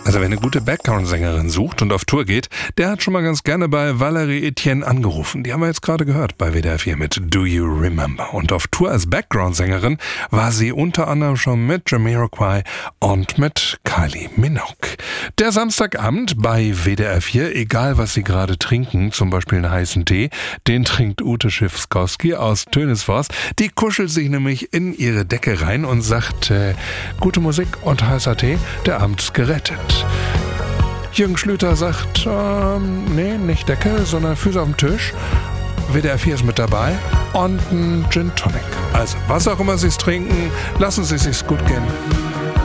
Also wer eine gute Background-Sängerin sucht und auf Tour geht, der hat schon mal ganz gerne bei Valérie Etienne angerufen. Die haben wir jetzt gerade gehört bei WDR 4 mit Do You Remember? Und auf Tour als Background-Sängerin war sie unter anderem schon mit Jamiroquai und mit Kylie Minogue. Der Samstagabend bei WDR 4, egal was Sie gerade trinken, zum Beispiel einen heißen Tee, den trinkt Ute Schiffskowski aus Tönisforst. Die kuschelt sich nämlich in ihre Decke rein und sagt, gute Musik und heißer Tee, der Abend ist gerettet. Jürgen Schlüter sagt, nee, nicht Decke, sondern Füße auf dem Tisch. WDR 4 ist mit dabei und ein Gin Tonic. Also, was auch immer Sie es trinken, lassen Sie es sich gut gehen.